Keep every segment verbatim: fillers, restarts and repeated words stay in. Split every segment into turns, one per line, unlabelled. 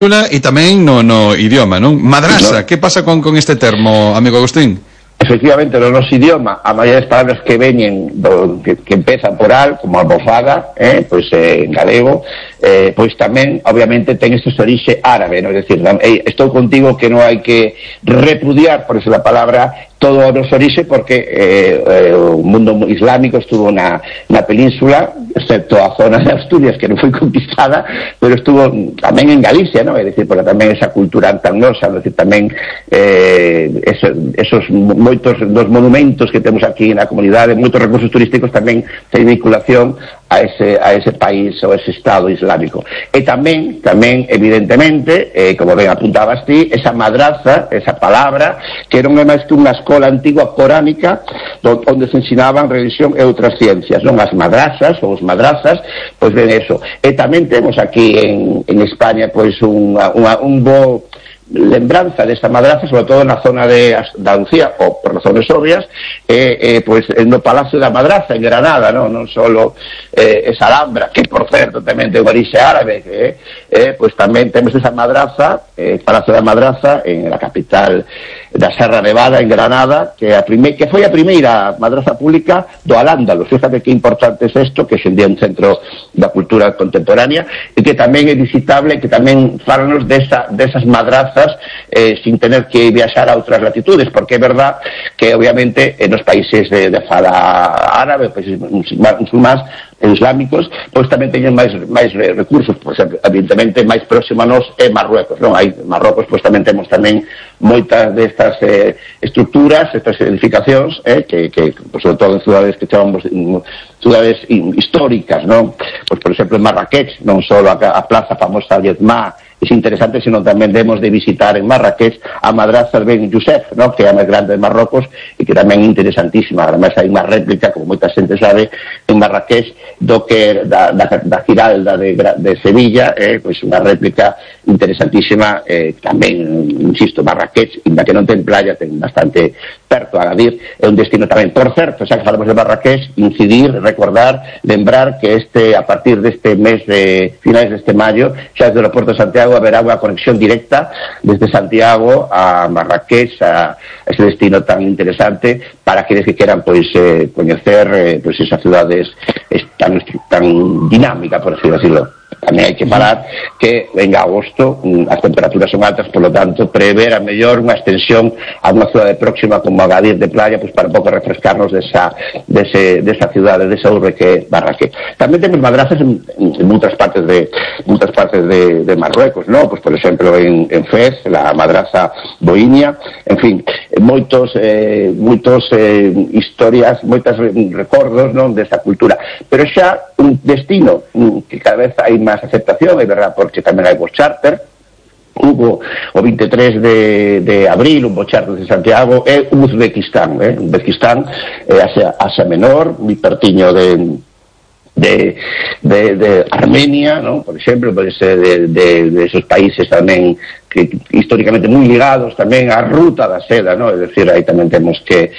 E tamén no, no idioma, non? Madrasa, no. Que pasa con, con este termo, amigo Agustín?
Efectivamente, no noso idioma, a maioría das palabras que veñen, do, que, que empezan por al, como albofada, eh, pois eh, en galego, eh, pois tamén, obviamente, ten este orixe árabe, non? É dicir, eh, estou contigo que non hai que repudiar, por eso la palabra, todo o noso orixe, porque eh, eh, o mundo islámico estuvo na, na península, excepto a zona de Asturias, que non foi conquistada, pero estuvo tamén en Galicia, non? É dicir, porque tamén esa cultura tan nosa, é dicir, tamén eh, esos, esos moitos dos monumentos que temos aquí na comunidade, moitos recursos turísticos tamén ten vinculación a ese, a ese país ou ese estado islámico. E tamén, tamén evidentemente, eh, como ben apuntabas ti, esa madraza, esa palabra, que non é máis que unha escola antigua coránica onde se ensinaban religión e outras ciencias, non? As madrazas ou os madrazas, pois ben eso. E tamén temos aquí en, en España pois unha, unha, un bo lembranza desta madraza, sobre todo na zona de Andalucía, ou por razones obvias, eh, eh, pois no Palacio da Madraza, en Granada, non, non solo eh, esa Alhambra, que por certo tamén ten orixe árabe, que eh, pois tamén temos esa madraza, eh, Palacio da Madraza, en la capital da Serra Nevada, en Granada, que a prime, que foi a primeira madraza pública do Al-Ándalus. Fíjate que importante é isto, que é un día un centro da cultura contemporánea, e que tamén é visitable, que tamén falanos desa, desas madrazas Eh, sin tener que viaxar a outras latitudes, porque é verdad que obviamente en os países de, de fala árabe, países musulmáns islámicos, pois tamén teñen máis, máis recursos, por exemplo, evidentemente máis próximo a nos é Marruecos, non? Hai Marrocos, pois tamén temos tamén moitas destas eh, estructuras, estas edificacións, eh, que, que pues, sobre todo en cidades que chamamos cidades históricas, non? Pois, por exemplo, en Marrakech, non só a, a plaza famosa de Yedma é interesante, sino tamén demos de visitar en Marrakech a madraza Ben Youssef, ¿no? Que é a máis grande de Marrocos e que tamén é interesantísima. Ademais hai unha réplica, como moita xente sabe, en Marrakech do que da, da, da Giralda de, de Sevilla, eh, pois unha réplica interesantísima, eh, tamén, insisto, Marrakech, inda que non ten playa, ten bastante perto a Agadir, é un destino tamén. Por certo, xa que falamos de Marrakech, incidir, recordar, lembrar que este, a partir deste mes de finais deste maio, xa desde o aeroporto de Santiago haberá unha conexión directa desde Santiago a Marrakech, a ese destino tan interesante para aqueles que queran pois eh, coñecer eh, pois esas cidades tan, tan dinámica, por así decirlo. Tamén hai que falar que en agosto as temperaturas son altas, por lo tanto prever a mellor unha extensión a unha cidade próxima como Agadir de playa, pois para un pouco refrescarnos desa, dese, desa cidade, desa urbe que é Marrakech. Tamén temos madrazas en, en outras partes de outras partes de, de Marruecos, ¿no? Pois por exemplo en, en Fez, la madraza Boinia, en fin, moitos eh, moitos eh, historias, moitos recordos, non, desa cultura, pero xa un destino que cada vez hai máis aceptación, é verdad, porque tamén hai voos charter. Hubo o veintitrés de, de abril un voo charter de Santiago e Uzbekistán, eh? Uzbekistán, eh, Asia, Asia Menor, moi pertiño de De, de, de Armenia, ¿no? Por exemplo, pode ser de, de, de esos países tamén que históricamente moi ligados tamén á ruta da seda, ¿no? É dicir, aí tamén temos que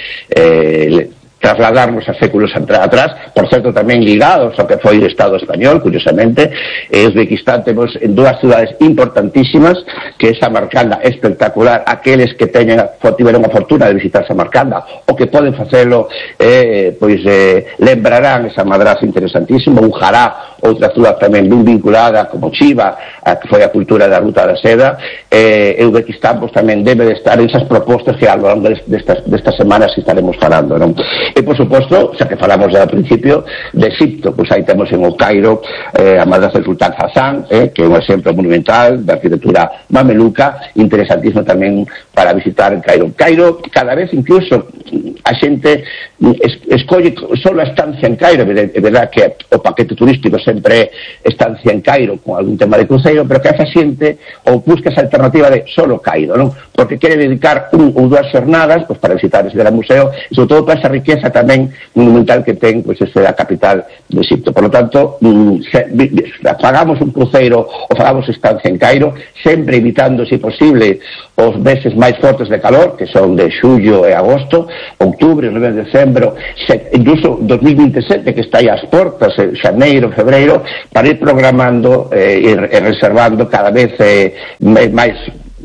eh, trasladarnos a séculos atrás, por certo tamén ligados ao que foi o Estado español, curiosamente. E Uzbekistán temos en dúas cidades importantísimas, que é Samarcanda, espectacular, aqueles que teñen, tiveron a fortuna de visitar Samarcanda, o que poden facelo, eh, pois eh, lembrarán esa madraza interesantísima. Bujará, outra cidade tamén ben vinculada, como Chiva, a que foi a cultura da ruta da seda. eh, Uzbekistán pois tamén debe de estar en esas propostas que ao longo destas, destas semanas estaremos falando, non? E, por suposto, xa que falamos ao principio de Egipto, pois aí temos en o Cairo eh, a madraza del Sultán Hassan, eh, que é un exemplo monumental da arquitectura mameluca, interesantísimo tamén para visitar en Cairo. Cairo, cada vez incluso a xente es, escolle solo a estancia en Cairo. É verdad que o paquete turístico sempre é estancia en Cairo con algún tema de cruceiro, pero que a xente ou busca esa alternativa de solo Cairo, non? Porque quere dedicar un ou dúas xornadas pois, para visitar ese gran museo, e sobre todo para esa riqueza tamén monumental que ten pois ese a capital de Egipto. Por lo tanto, se, pagamos un cruceiro ou pagamos estancia en Cairo, sempre evitando, se posible, os meses máis fortes de calor, que son de xullo e agosto, outubro, novembro, decembro, se, incluso dos mil vinte e sete, que está aí ás portas, xaneiro, febreiro, para ir programando eh, e, e reservando cada vez eh, máis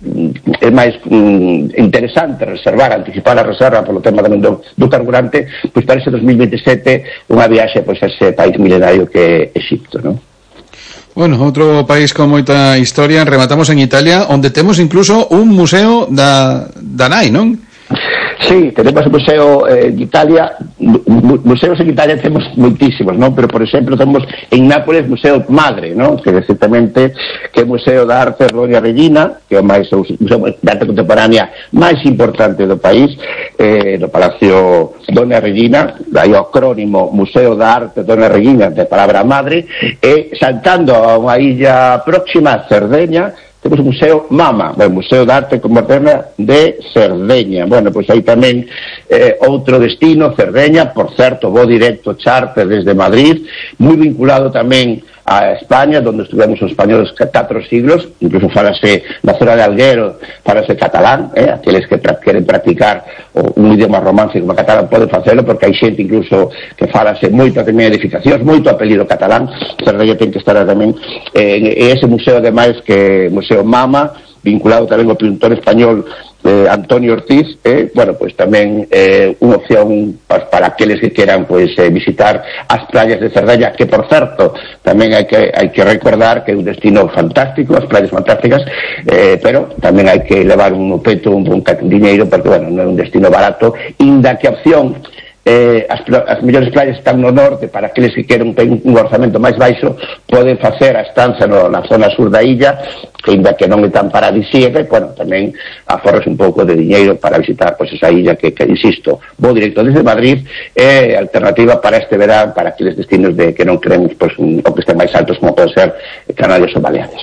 é máis mm, interesante reservar, anticipar a reserva polo tema tamén do, do carburante, pois para ese dos mil vinte e sete unha viaxe pois a ese país milenario que é Egipto, non?
Bueno, outro país con moita historia, rematamos en Italia, onde temos incluso un museo da, da nai, non?
Sí, tenemos o museo eh, de Italia, museos en Italia temos moitísimos, non? Pero, por exemplo, temos en Nápoles Museo Madre, non? Que exactamente que é o Museo da Arte de Doña Regina, que é o máis o museo de arte contemporánea máis importante do país, eh, do Palacio Doña Regina, dai o acrónimo Museo da Arte de Doña Regina, de palabra madre, e saltando a unha illa próxima, Cerdeña, temos o Museo Mama, o Museo de Arte Moderna de Cerdeña. Bueno, pois aí tamén eh, outro destino, Cerdeña, por certo, voo directo charter desde Madrid, moi vinculado tamén a España, donde estuvemos os españoles catro siglos, incluso falase na zona de Alguero, falase catalán, eh, aqueles que pra, queren practicar o, un idioma romance como catalán poden facelo, porque hai xente incluso que falase moito tamén edificacións, moito apelido catalán. Cerdeña ten que estar tamén eh, en ese museo, ademais, que Museo Mama, vinculado tamén ao pintor español eh, Antonio Ortiz, eh, bueno, pues tamén eh, unha opción para, para aqueles que queran pues, eh, visitar as playas de Cerdeña, que por certo tamén hai que, hai que recordar que é un destino fantástico, as playas fantásticas, eh, pero tamén hai que levar un peto, un, un diñeiro, porque bueno, non é un destino barato, inda que a opción Eh, as, as mellores playas están no norte, para aqueles que queren un, un orzamento máis baixo poden facer a estanza no, na zona sur da illa, que ainda que non é tan paradisíaca, e, bueno, tamén aforras un pouco de diñeiro para visitar pois, esa illa que, que, insisto, vou directo desde Madrid, é alternativa para este verán, para aqueles destinos de que non queremos pois, un, o que estén máis altos, como pode ser Canarias ou Baleares.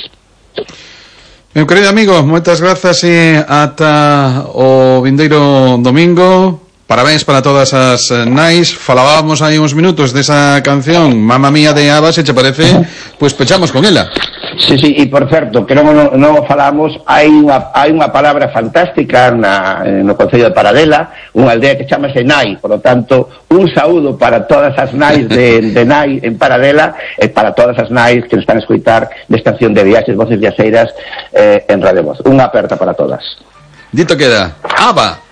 Meu querido amigo, moitas grazas e ata o vindeiro domingo. Parabéns para todas as nais. Falábamos aí uns minutos desa canción Mamma Mía de Abba, se che parece, pois pues pechamos con ela.
Sí, sí, e por certo, que non, non, non falamos, hai unha, hai unha palabra fantástica na, no Concello de Paradela, unha aldea que chamase Nai, por lo tanto, un saúdo para todas as nais de, de Nai en Paradela, e para todas as nais que nos están a escoitar desta acción de viaxes, voces viaxeiras eh, en Radio Voz. Unha aperta para todas.
Dito queda, Abba.